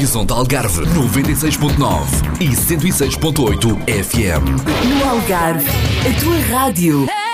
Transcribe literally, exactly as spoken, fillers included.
Horizonte Algarve noventa e seis ponto nove e cento e seis ponto oito F M. No Algarve, a tua rádio.